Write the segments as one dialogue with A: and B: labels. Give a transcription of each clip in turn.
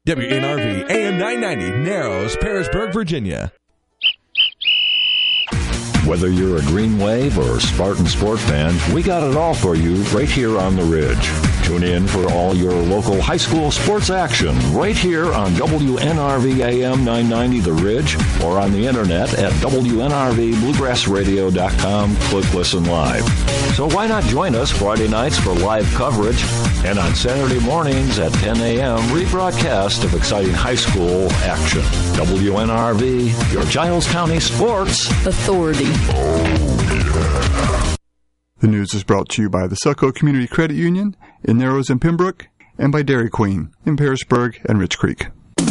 A: WNRV AM 990, Narrows, Pearisburg, Virginia.
B: Whether you're a Green Wave or Spartan Sport fan, we got it all for you right here on the Ridge. Tune in for all your local high school sports action right here on WNRV AM 990 The Ridge or on the internet at WNRVBluegrassRadio.com. Click Listen Live. So why not join us Friday nights for live coverage and on Saturday mornings at 10 a.m. rebroadcast of exciting high school action. WNRV, your Giles County Sports Authority.
C: The news is brought to you by the Selco Community Credit Union in Narrows and Pembroke and by Dairy Queen in Pearisburg and Rich Creek.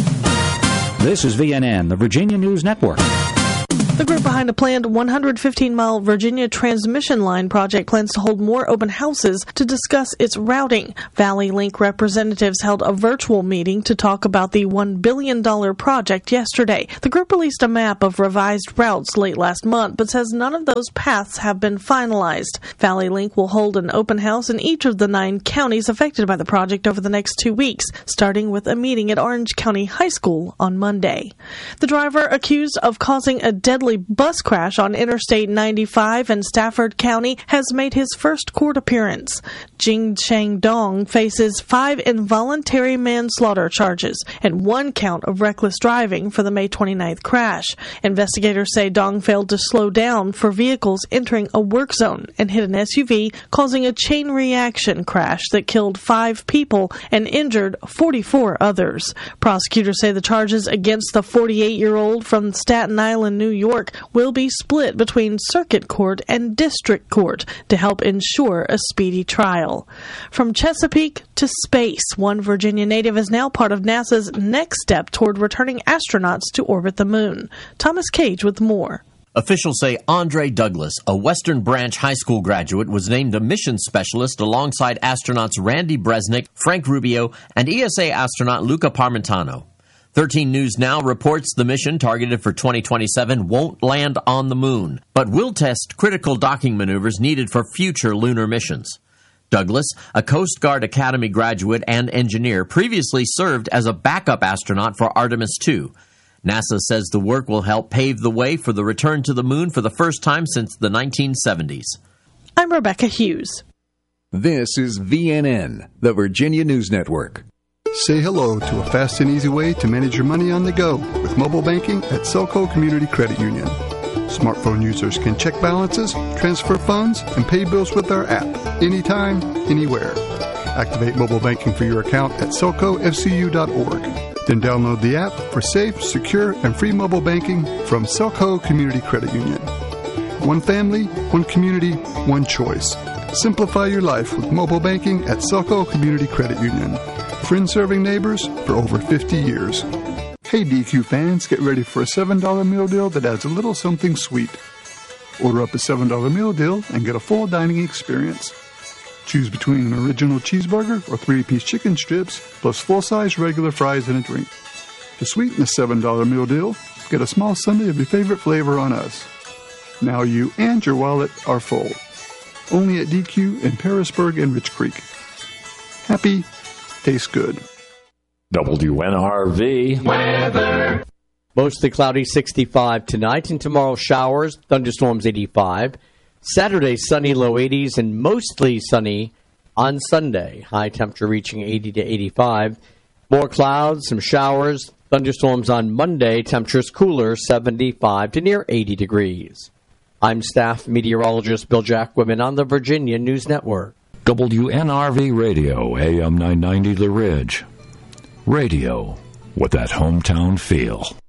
D: This is VNN, the Virginia News Network.
E: The group behind a planned 115-mile Virginia transmission line project plans to hold more open houses to discuss its routing. Valley Link representatives held a virtual meeting to talk about the $1 billion project yesterday. The group released a map of revised routes late last month, but says none of those paths have been finalized. Valley Link will hold an open house in each of the 9 counties affected by the project over the next 2 weeks, starting with a meeting at Orange County High School on Monday. The driver accused of causing a deadly bus crash on Interstate 95 in Stafford County has made his first court appearance. Jing Chang Dong faces 5 involuntary manslaughter charges and 1 count of reckless driving for the May 29th crash. Investigators say Dong failed to slow down for vehicles entering a work zone and hit an SUV, causing a chain reaction crash that killed 5 people and injured 44 others. Prosecutors say the charges against the 48-year-old from Staten Island, New York, will be split between circuit court and district court to help ensure a speedy trial. From Chesapeake to space, one Virginia native is now part of NASA's next step toward returning astronauts to orbit the moon. Thomas Cage with more.
F: Officials say Andre Douglas, a Western Branch High School graduate, was named a mission specialist alongside astronauts Randy Bresnik, Frank Rubio, and ESA astronaut Luca Parmentano. 13 News Now reports the mission, targeted for 2027, won't land on the moon, but will test critical docking maneuvers needed for future lunar missions. Douglas, a Coast Guard Academy graduate and engineer, previously served as a backup astronaut for Artemis II. NASA says the work will help pave the way for the return to the moon for the first time since the 1970s.
E: I'm Rebecca Hughes.
G: This is VNN, the Virginia News Network.
C: Say hello to a fast and easy way to manage your money on the go with mobile banking at Selco Community Credit Union. Smartphone users can check balances, transfer funds, and pay bills with our app anytime, anywhere. Activate mobile banking for your account at selcofcu.org. Then download the app for safe, secure, and free mobile banking from Selco Community Credit Union. One family, one community, one choice. Simplify your life with mobile banking at Selco Community Credit Union. Friends serving neighbors for over 50 years. Hey DQ fans, get ready for a $7 meal deal that adds a little something sweet. Order up a $7 meal deal and get a full dining experience. Choose between an original cheeseburger or 3-piece chicken strips, plus full-size regular fries and a drink. To sweeten the $7 meal deal, get a small sundae of your favorite flavor on us. Now you and your wallet are full. Only at DQ in Pearisburg and Rich Creek. Happy, tastes good.
B: WNRV weather.
H: Mostly cloudy, 65 tonight, and tomorrow showers, thunderstorms 85. Saturday, sunny, low 80s, and mostly sunny on Sunday. High temperature reaching 80 to 85. More clouds, some showers, thunderstorms on Monday. Temperatures cooler, 75 to near 80 degrees. I'm staff meteorologist Bill Jacquemin on the Virginia News Network.
B: WNRV Radio, AM 990 The Ridge. Radio with that hometown feel.